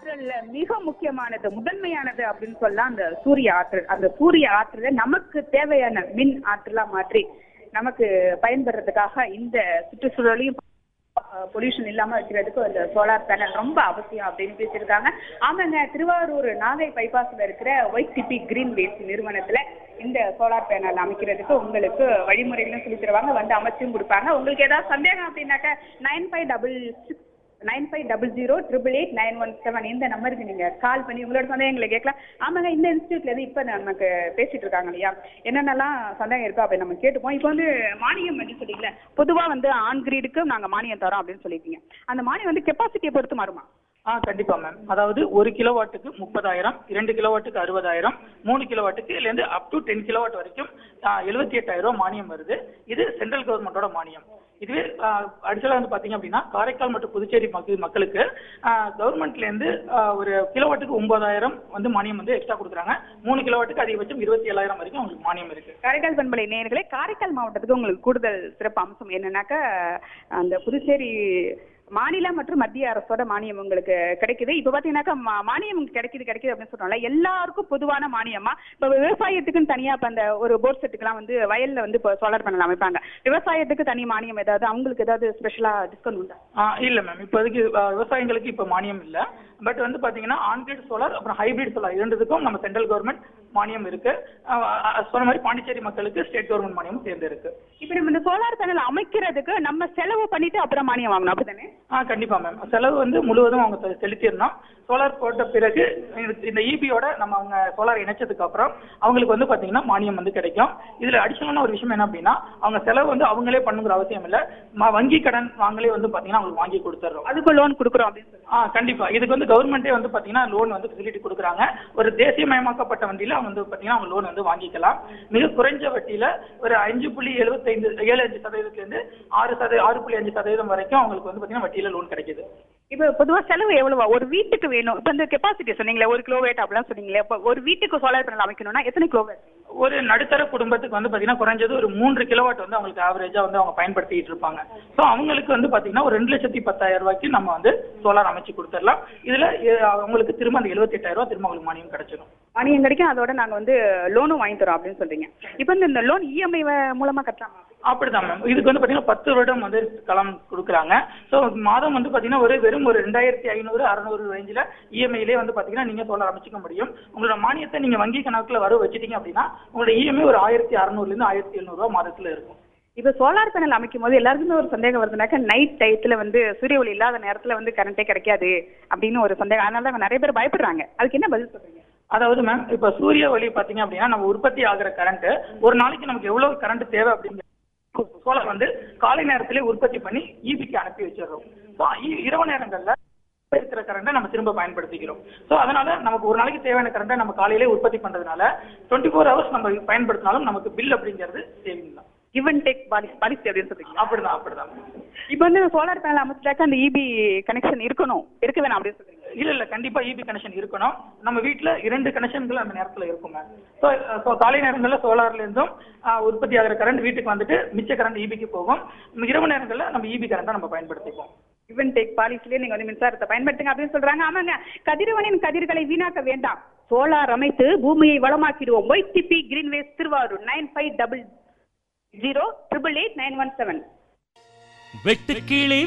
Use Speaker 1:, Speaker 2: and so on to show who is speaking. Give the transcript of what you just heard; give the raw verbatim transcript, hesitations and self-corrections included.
Speaker 1: ஆற்றல்ல மிக முக்கியமானது முதன்மையானது அப்படின்னு சொல்லலாம் அந்த சூரிய ஆற்றல். அந்த சூரிய ஆற்றலை நமக்கு தேவையான மின் ஆற்றலா மாற்றி நமக்கு பயன்படுறதுக்காக இந்த சுற்றுச்சூழலையும் பொல்யூஷன் இல்லாம வைக்கிறதுக்கு அந்த சோலார் பேனல் ரொம்ப அவசியம் அப்படின்னு பேசியிருக்காங்க. ஆமாங்க, திருவாரூர் நாகை பைபாஸ்ல இருக்கிற ஒய்டிபி கிரீன் வேஸ்ட் நிறுவனத்துல இந்த சோலார் பேனல் அமைக்கிறதுக்கு உங்களுக்கு வழிமுறைகளும் சொல்லி தருவாங்க, வந்து அமைச்சும் கொடுப்பாங்க. உங்களுக்கு ஏதாவது சந்தேகம் அப்படின்னாக்க nine five double six nine five double zero triple eight nine one seven இந்த நம்பருக்கு நீங்க கால் பண்ணி உங்களோட சந்தேகங்களை கேட்கலாம். ஆமாங்க, இந்த இன்ஸ்டியூட்ல இருந்து இப்ப நமக்கு பேசிட்டு இருக்காங்க இல்லையா, என்னென்னலாம் சந்தேகம் இருக்கோ அப்படி நம்ம கேட்டுப்போம். இப்போ வந்து மானியம் வந்து சொல்லிக்கல, பொதுவா வந்து ஆன் கிரீடுக்கு நாங்க மானியம் தரோம் அப்படின்னு சொல்லியிருக்கீங்க. அந்த மானியம் வந்து கெப்பாசிட்டியை பொறுத்து மாறுமா?
Speaker 2: ஆ கண்டிப்பா மேம். அதாவது ஒரு கிலோவாட்டுக்கு முப்பதாயிரம், இரண்டு கிலோவாட்டுக்கு அறுபதாயிரம், மூணு கிலோவாட்டுக்கு இதுலேருந்து அப் டு டென் கிலோவாட் வரைக்கும் எழுபத்தி எட்டாயிரம் ரூபாய் மானியம் வருது. இது சென்ட்ரல் கவர்மெண்டோட மானியம். இதுவே அடிஷனலா வந்து பாத்தீங்க அப்படின்னா காரைக்கால் மற்றும் புதுச்சேரி மக்கள் மக்களுக்கு கவர்மெண்ட்ல இருந்து ஒரு கிலோவாட்டுக்கு ஒன்பதாயிரம் வந்து மானியம் வந்து எக்ஸ்ட்ரா கொடுக்குறாங்க. மூணு கிலோவாட்டுக்கு அதிகபட்சம் இருபத்தி ஏழாயிரம் வரைக்கும் உங்களுக்கு மானியம் இருக்கு.
Speaker 1: காரைக்கால் பண்பலை நேயர்களே, காரைக்கால் மாவட்டத்துக்கு உங்களுக்கு கூடுதல் சிறப்பு அம்சம் என்னன்னாக்க அந்த புதுச்சேரி மாநில மற்றும் மத்திய அரசோட மானியம் உங்களுக்கு கிடைக்குது. இப்ப பாத்தீங்கன்னாக்கா மானியம் கிடைக்குது கிடைக்குது அப்படின்னு சொல்றோம்ல, எல்லாருக்கும் பொதுவான மானியமா இப்ப விவசாயத்துக்குன்னு தனியா இப்ப அந்த ஒரு போர் செட்டுக்கெல்லாம் வந்து வயல்ல வந்து இப்போ சோலார் பேனல் அமைப்பாங்க. விவசாயத்துக்கு தனி மானியம் ஏதாவது அவங்களுக்கு ஏதாவது ஸ்பெஷலா டிஸ்கவுண்ட் உண்டா?
Speaker 2: இல்ல மேம், இப்போதைக்கு விவசாயிகளுக்கு இப்ப மானியம் இல்ல. பட் வந்து பாத்தீங்கன்னா ஆன்கிரிட் சோலார் அப்புறம் ஹைபிரிட் சோலார் இரண்டுக்கும் நம்ம சென்ட்ரல் கவர்மெண்ட் மானியம் இருக்கு. சொன்ன மாதிரி பாண்டிச்சேரி மக்களுக்கு ஸ்டேட் கவர்மெண்ட் மானியம் சேர்ந்து இருக்கு.
Speaker 1: இப்ப நம்ம இந்த சோலார் பேனல் அமைக்கிறதுக்கு நம்ம செலவு பண்ணிட்டு அப்புறம் மானியம் வாங்கணும் அப்படித்தானே?
Speaker 2: ஆ கண்டிப்பா மேம். செலவு வந்து முழுவதும் அவங்க செலுத்திடணும். சோலார் போட்ட பிறகு இந்த இபியோட நம்ம அவங்க சோலார் இணைச்சதுக்கு அப்புறம் அவங்களுக்கு வந்து பாத்தீங்கன்னா மானியம் வந்து கிடைக்கும். இதுல அடிஷனலான ஒரு விஷயம் என்ன அப்படின்னா, அவங்க செலவு வந்து அவங்களே பண்ணுங்கிற அவசியம் இல்ல, வங்கி கடன் வாங்களே வந்து பாத்தீங்கன்னா அவங்களுக்கு வாங்கி கொடுத்துறோம்.
Speaker 1: அதுக்கு லோன் கொடுக்குறோம் அப்படின்னு சொல்லி.
Speaker 2: ஆ கண்டிப்பா. இதுக்கு வந்து கவர்மெண்டே வந்து பாத்தீங்கன்னா லோன் வந்து ஃபெசிலிட்டி கொடுக்குறாங்க. ஒரு தேசியமயமாக்கப்பட்ட வண்டியில அவங்க வந்து பாத்தீங்கன்னா அவங்க லோன் வந்து வாங்கிக்கலாம். மிக குறைஞ்ச வட்டியில ஒரு அஞ்சு புள்ளி எழுபத்தி ஐந்து ஏழு அஞ்சு சதவீதத்துல இருந்து ஆறு சதவீதம் ஆறு புள்ளி அஞ்சு சதவீதம் வரைக்கும் அவங்களுக்கு வந்து பாத்தீங்கன்னா வட்டியில லோன் கிடைக்குது.
Speaker 1: இப்ப பொதுவா செலவு எவ்வளவா ஒரு வீட்டுக்கு வேணும்? இப்ப இந்த கெப்பாசிட்டி சொன்னீங்களே ஒரு கிலோவேட் அப்படிலாம் சொன்னீங்களே, இப்ப ஒரு வீட்டுக்கு சோலார் பேனல் அமைக்கணும்னா எத்தனை கிலோவேட்?
Speaker 2: ஒரு நடுத்தர குடும்பத்துக்கு வந்து பாத்தீங்கன்னா குறைஞ்சது ஒரு மூன்று கிலோவாட் வந்து அவங்களுக்கு ஆவரேஜா வந்து அவங்க பயன்படுத்திட்டு இருப்பாங்க. ஸோ அவங்களுக்கு வந்து பாத்தீங்கன்னா ஒரு ரெண்டு லட்சத்தி பத்தாயிரம் ரூபாய்க்கு நம்ம வந்து சோலார் அமைச்சு கொடுத்துடலாம். இதுல அவங்களுக்கு திரும்ப அந்த எழுபத்தி எட்டாயிரம் ரூபாய் திரும்ப அவங்களுக்கு மானியம் கிடைச்சிடும்.
Speaker 1: மானியம் கிடைக்கும், அதோட நாங்க வந்து லோனும் வாங்கி தரோம் அப்படின்னு சொல்றீங்க. இப்ப இந்த லோன் இஎம்ஐ மூலமா கட்டலாமா?
Speaker 2: அப்படிதான் மேம். இதுக்கு வந்து பாத்தீங்கன்னா பத்து வருடம் வந்து களம் கொடுக்குறாங்க. ஸோ மாதம் வந்து பாத்தீங்கன்னா ஒரு வெறும் ஒரு ரெண்டாயிரத்தி ஐநூறு அறுநூறு ரேஞ்சில் இஎம்ஐலே வந்து பாத்தீங்கன்னா நீங்க சோலார் அமைச்சிக்க முடியும். உங்களோட மானியத்தை நீங்க வங்கி கணக்குல வர வச்சுட்டீங்க அப்படின்னா உங்களோட இஎம்ஐ ஒரு ஆயிரத்தி அறுநூறுல இருந்து ஆயிரத்தி எழுநூறு ரூபாய் மாதத்துல இருக்கும்.
Speaker 1: இப்ப சோலார் பேனல் அமைக்கும் போது எல்லாருக்குமே ஒரு சந்தேகம் வருதுனாக்க நைட் டயத்துல வந்து சூரிய ஒளி இல்லாத நேரத்துல வந்து கரண்டே கிடைக்காது அப்படின்னு ஒரு சந்தேகம். அதனால நிறைய பேர் பயப்படுறாங்க. அதுக்கு என்ன பதில் சொல்றீங்க?
Speaker 2: அதாவது மேம், இப்ப சூரிய ஒளி பாத்தீங்க அப்படின்னா நம்ம உற்பத்தி ஆகிற கரண்ட் ஒரு நாளைக்கு நமக்கு எவ்வளவு கரண்ட் தேவை அப்படிங்கிற சோலார் வந்து காலை நேரத்திலே உற்பத்தி பண்ணி ஈபிக்கு அனுப்பி வச்சிடறோம். இரவு நேரங்கள்ல இருக்கிற கரண்டை நம்ம திரும்ப பயன்படுத்திக்கிறோம். ஸோ அதனால நமக்கு ஒரு நாளைக்கு தேவையான கரண்டை நம்ம காலையிலே உற்பத்தி பண்றதுனால டுவெண்ட்டி ஃபோர் ஹவர்ஸ் நம்ம பயன்படுத்தினாலும் நமக்கு பில் அப்படிங்கிறது சேவிங் தான்.
Speaker 1: கிவ் அண்ட் டேக் பாலிசி அப்படின்னு சொல்றீங்க.
Speaker 2: அப்படிதான் அப்படிதான்.
Speaker 1: இப்போ வந்து சோலார் பேனல் அமைச்சாக்க அந்த இபி கனெக்ஷன் இருக்கணும், இருக்க வேணாம் அப்படின்னு சொல்றீங்க?
Speaker 2: இல்ல இல்ல, கண்டிப்பா இபி கனெக்ஷன் இருக்கணும். நம்ம வீட்டுல இரண்டு கனெக்ஷன்கள் அந்த நேரத்துல இருக்குங்க. ஸோ காலை நேரங்களில் சோலார்ல இருந்தும் உற்பத்தி ஆகிற கரண்ட் வீட்டுக்கு வந்துட்டு மிச்ச கரண்ட் இபிக்கு போகும். இரவு நேரங்களில் நம்ம இபி கரண்டை நம்ம பயன்படுத்திப்போம்.
Speaker 1: இவன் டேக் பாலிசிலேயே நீங்க வந்து மின்சாரத்தை பயன்படுத்துங்க அப்படின்னு சொல்றாங்க. ஆமாங்க, கதிரவனின் கதிர்களை வீணாக்க வேண்டாம், சோலார் அமைத்து பூமியை வளமாக்கிடுவோம். YDP green waste Thiruvarur nine five double zero triple eight nine one seven.
Speaker 3: வெட்டுக்கிளி